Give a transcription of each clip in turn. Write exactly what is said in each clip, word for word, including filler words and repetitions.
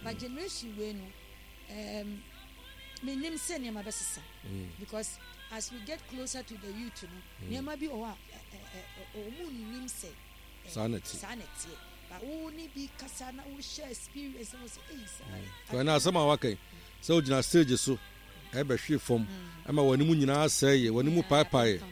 but generation we no um me nim say niam abesesa because as we get closer to the youth no niam bi o a o mu nim say sanity sanity but we ni bi kasa na we share experience we say eh sai so na sama wa kai so ujina stage so e be hwe fom ama wani mu nyina aseye wani mu pai pai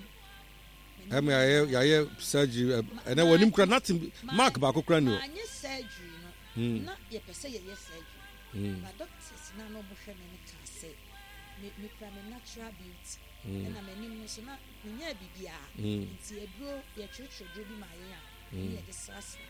ama ya ya ya surgery and wani mu kra nothing mark ba ko kra no anye surgery no na ye pese ye surgery but doctors na no bo hwe me ka say me me kra me natural beauty and am anim no so na nya bibia nti eduro ye twetwe duro bi ma ye a ye de sasa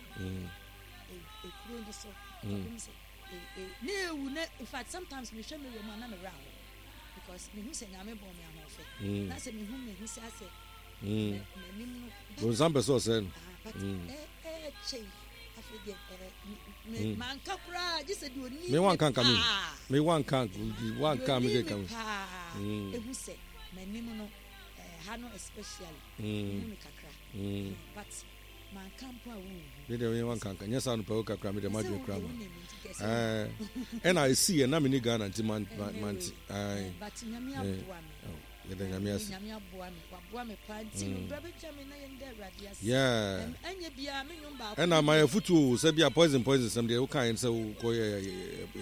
e e kuro ndi so me say e na ewu na in fact sometimes me hwe me wo ma na me ra because me hu say nyame bo me ahofe na say me hu me hu say say mm no zambe so say mm eh eh chei afide eh man ka kura just say do ni me wan kan kan me wan kan wan kan me kan mm e hu say me nim no eh ha no especially me kakra mm but man kan po a wo me de me wan kan kan nyesa no pa kakra me de ma dwe kra ma eh and I see na me ni Ghana nti man man eh but nyame aboa me yede nyame as nyame aboa me aboa me panti me brabe chame na yende radias yeah anya bia me nyum ba and my futu say bia poison poison some dey kan say ko eh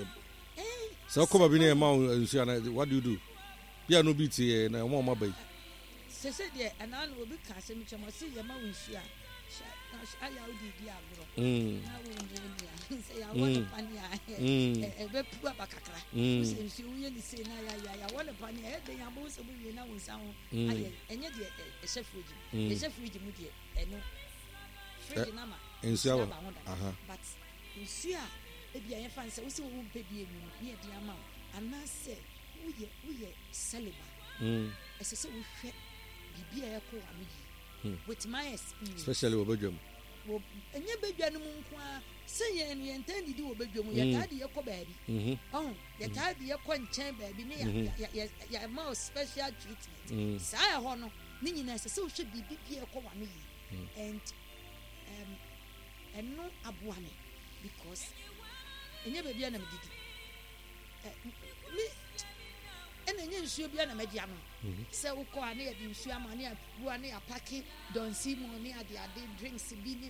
so ko ba bi na ma nsu ana what do you do bia no bi tie na mo ma bai se se de ana no obi ka se me chama se ye ma nsu a aya odi di agro mm na wo ndi say ya wo pani a e be pu abakakra se nsu uye ni se na ya ya ya wo pani e de ya bo se bu ye na wo sa ho aye enye de e chef fridge e chef fridge mu de eno fridge na ma nsu awa aha but nsu a e bia ye fan se wo se wo mpe bi enu ni e de ama ana se wo ye wo ye celiba mm e se se wo hwe bibia ye ko wa mi with my experience especially obedwam wo enye bedwa no mu nko a se ye no ye ntandi di obedwam ye taade ye ko baabi mhm oh ye taade ye ko nchen baabi ne ya ya ya more special treatment sa ya ho no ni nyina se se wo hwe bibi bi ye ko wa no yi and um eno aboa me because enye baabi na me didi me ena enye nsuo bia na media no se wo ko ane ya di nsuo ama ne ya bu ane ya packing don see mo ne ya di ade drinks bi ni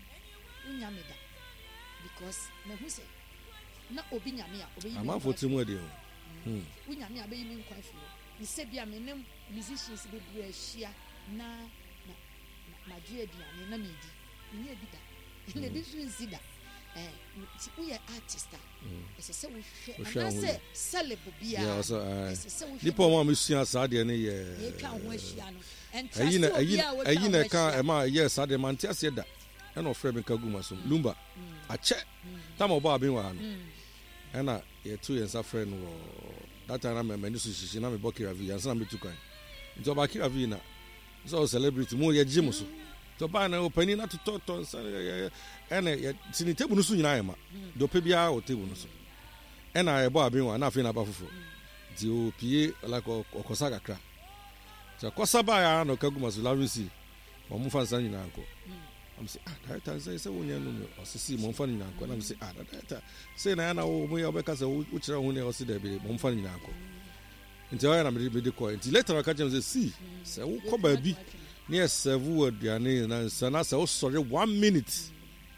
unya me da because me hu se na obi nyame a obi yi ama foti mu ade o unya me abeyi mi nkwan fi ni se bia me ne musicians be bu ahia na na ma due aduane na me di ni e bi da ne bi so nsi da eh we are artist ah ese se wo hwe ana se celeb bia yeah so ni po mo misua saade ne ye ye ka ho ahia no ayi na ayi ayi na ka e ma ye saade man ti ase da e no frɛ me ka gu maso lumba ache tam oba abin wa no e na ye tu ye nsa frɛ no that time na me mani so shishi na me bokira vi yansa na me tu kan nti oba kira vi na so celebrity mo ye gym so to ba na opani na to to nsa ene ye tini table no so nyina yema do pe bia o table no so ena ye bo abin wa na afi na ba fofo di o pie like okosa kakra so kosa ba ya no kaguma so lavisi mo mu fa nsa nyina anko am say ah director say say wonya no o sisi mo fa nyina anko na am say ah director say na na wo mo ya obeka say wo kira ho ne o se da bi mo fa nyina anko nti o ya na me de ko nti later ka chem say see say wo ko ba bi near seven aduane na sana say o sorry one minute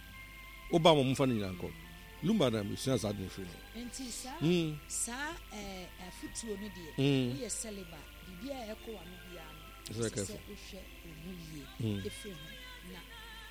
oba mo mfa nyina anko lumba na mission sa de free enti sa sa eh futuo no de we celiba bibia e ko wa no bia no se se hwe onuye efe na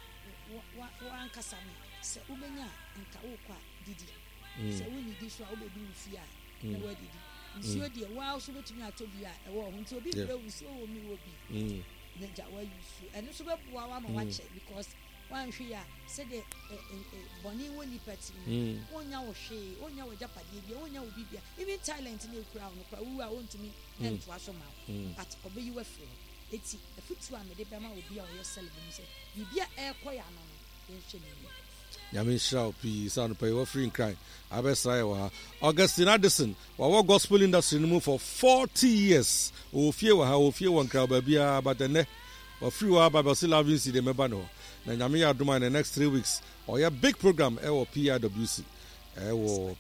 wa wa ankasa me se ubenya nka wo kwa didi se wo ni di so a obedu mfia na wa didi nsuo de wa so betumi atobi a e wo ho nti obi bere nsuo wo mi wo bi na ja wa yusu eno so beboa wa ma wa che because one hia said the boni woni party onya wo hwe onya wo japade bia onya wo bibia even talent na ekura no kwa wu a wontumi entu aso ma but obeyi wa fre eti afutu a me de bema obi a wo celebrate say bibia e koya no no enhwe ni Yami shall be sound pay wa free cry abesai wa Augustine Addison wa wa gospel industry no for forty years ofie wa ha ofie won kra ba bia but ne wa free wa ba se loving see the member no na nyame ya adoma in the next three weeks or ya big program e wo P I W C e wo